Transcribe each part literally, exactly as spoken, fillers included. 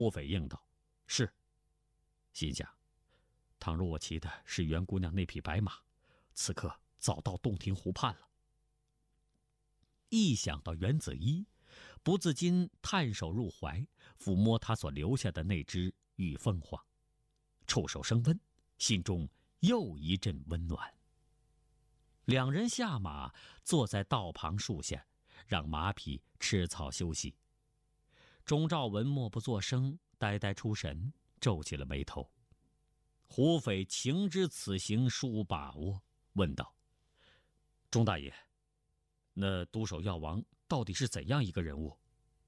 胡斐应道：“是。”心想，倘若我骑的是袁姑娘那匹白马，此刻早到洞庭湖畔了。一想到袁子衣，不自禁探手入怀，抚摸他所留下的那只玉凤凰，触手生温，心中又一阵温暖。两人下马，坐在道旁树下，让马匹吃草休息。钟兆文默不作声，呆呆出神，皱起了眉头。胡斐情知此行殊无把握，问道：“钟大爷，那督守药王到底是怎样一个人物？”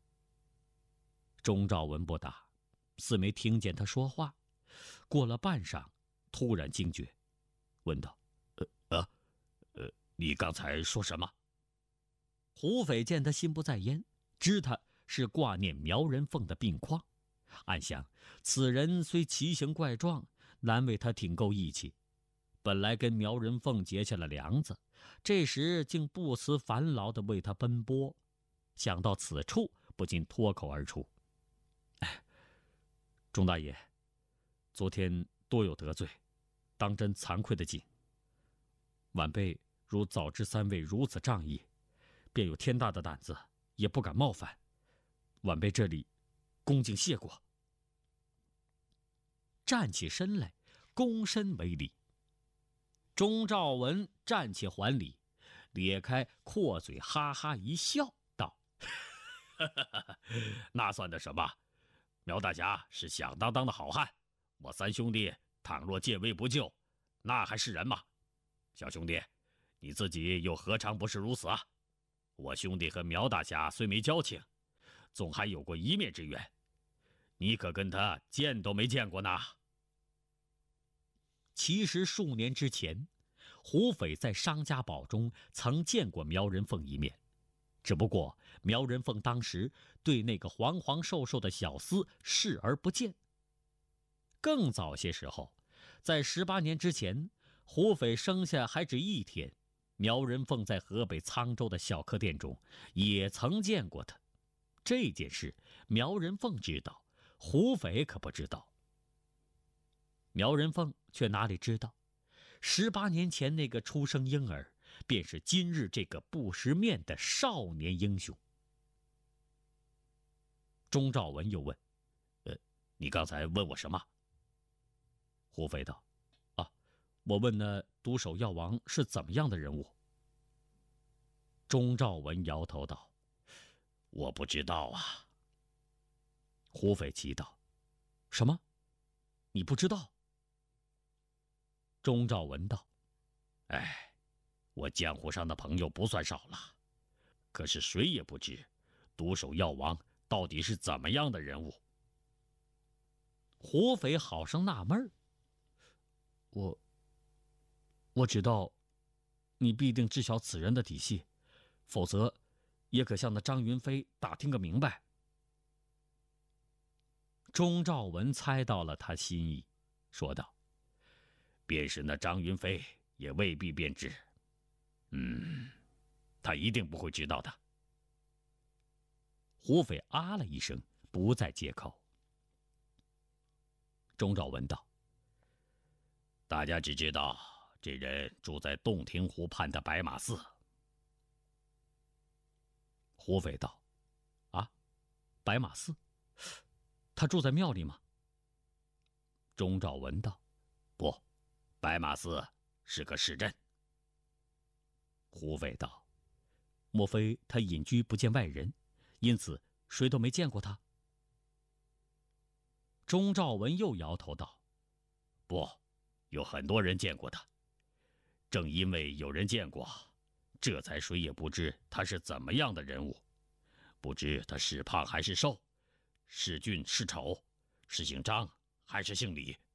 钟兆文不答，似没听见他说话。过了半晌，突然惊觉，问道：“呃呃呃，你刚才说什么？”胡斐见他心不在焉，知他是挂念苗人凤的病况，暗想此人虽奇形怪状，难为他挺够义气。本来跟苗人凤结下了梁子，这时竟不辞烦劳地为他奔波。想到此处，不禁脱口而出：“哎，钟大爷，昨天多有得罪，当真惭愧的紧。晚辈如早知三位如此仗义，便有天大的胆子，也不敢冒犯。晚辈这里恭敬谢过。”站起身来，躬身为礼。钟兆文站起还礼，咧开阔嘴，哈哈一笑，道：“那算得什么？苗大侠是响当当的好汉，我三兄弟倘若见危不救，那还是人吗？小兄弟，你自己又何尝不是如此啊？我兄弟和苗大侠虽没交情，总还有过一面之缘，你可跟他见都没见过呢。”其实数年之前，胡斐在商家堡中曾见过苗人凤一面，只不过苗人凤当时对那个黄黄瘦瘦的小厮视而不见。更早些时候，在十八年之前，胡斐生下还只一天，苗人凤在河北沧州的小客店中也曾见过他。这件事苗人凤知道，胡斐可不知道。苗人凤却哪里知道，十八年前那个出生婴儿，便是今日这个不识面的少年英雄。钟兆文又问：“呃，你刚才问我什么？”胡斐道：“啊，我问那督守药王是怎么样的人物？”钟兆文摇头道：“我不知道啊。”胡斐急道：“什么？你不知道？”钟兆文道：“哎，我江湖上的朋友不算少了，可是谁也不知毒手药王到底是怎么样的人物。”胡斐好生纳闷儿：“我我知道，你必定知晓此人的底细，否则也可向那张云飞打听个明白。”钟兆文猜到了他心意，说道：“便是那张云飞也未必便知，嗯，他一定不会知道的。”胡斐啊了一声，不再接口。钟兆文道：“大家只知道这人住在洞庭湖畔的白马寺。”胡斐道：“啊，白马寺？他住在庙里吗？”钟兆文道：“不，白马寺是个市镇。”胡斐道：“莫非他隐居不见外人，因此谁都没见过他？”钟兆文又摇头道：“不，有很多人见过他。正因为有人见过，这才谁也不知他是怎么样的人物，不知他是胖还是瘦，是俊是丑，是姓张还是姓李。”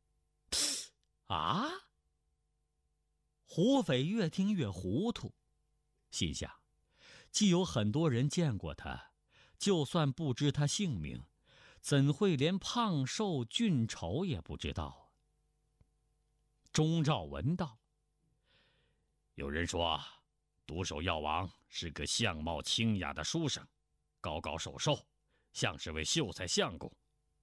啊！胡斐越听越糊涂，心想：既有很多人见过他，就算不知他姓名，怎会连胖瘦俊丑也不知道？钟兆文道：“有人说，毒手药王是个相貌清雅的书生，高高瘦瘦，像是位秀才相公，